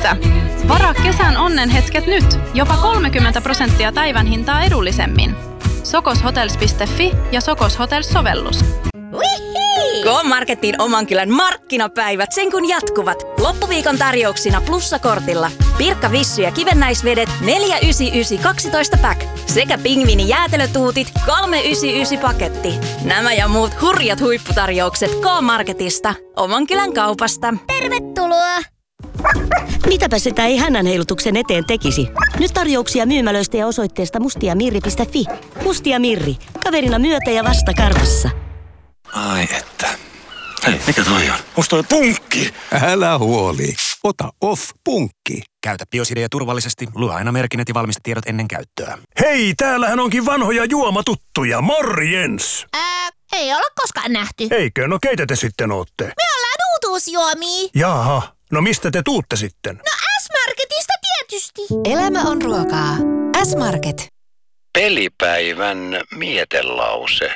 Että varaa kesän onnenhetket nyt. Jopa 30% päivän hintaa edullisemmin. Sokoshotels.fi ja Sokos Hotels-sovellus. K-Marketin oman kylän markkinapäivät sen kun jatkuvat. Loppuviikon tarjouksina plussakortilla. Pirkka Vissy ja kivennäisvedet 4,99 12 pack. Sekä pingviini jäätelötuutit 3,99 paketti. Nämä ja muut hurjat huipputarjoukset K-Marketista. Oman kylän kaupasta. Tervetuloa! Mitäpä sitä ei hännänheilutuksen eteen tekisi? Nyt tarjouksia myymälöistä ja osoitteesta mustiamirri.fi. Mustia Mirri. Kaverina myötä ja vasta karvassa. Ai että. Hei, mikä toi on? Musta toi punkki! Älä huoli. Ota Off-punkki. Käytä Biosidea turvallisesti. Lue aina merkinnät ja valmistetiedot ennen käyttöä. Hei, täällähän onkin vanhoja juomatuttuja. Morjens! Ei olla koskaan nähty. Eikö? No keitä te sitten ootte? Me ollaan uutuusjuomia. Jaha, no mistä te tuutte sitten? No S-Marketista tietysti. Elämä on ruokaa. S-Market. Pelipäivän mietelause.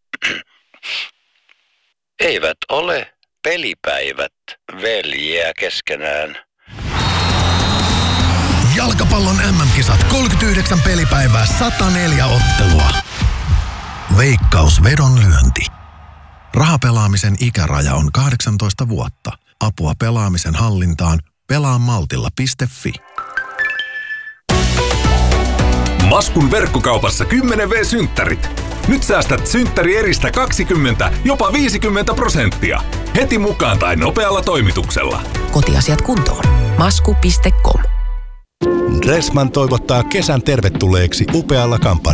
Eivät ole pelipäivät veljiä keskenään. Jalkapallon MM-kisat 39 pelipäivää 104 ottelua. Veikkaus vedonlyönti. Rahapelaamisen ikäraja on 18 vuotta. Apua pelaamisen hallintaan pelaamaltilla.fi. Maskun verkkokaupassa 10V-synttärit. Nyt säästät synttärieristä 20, jopa 50%. Heti mukaan tai nopealla toimituksella. Kotiasiat kuntoon. Masku.com. Dressman toivottaa kesän tervetulleeksi upealla kampanjalla.